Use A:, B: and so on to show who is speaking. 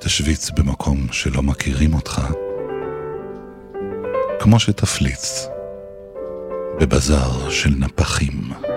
A: תשוויץ במקום שלא מכירים אותך, כמו שתפליץ בבזר של נפחים.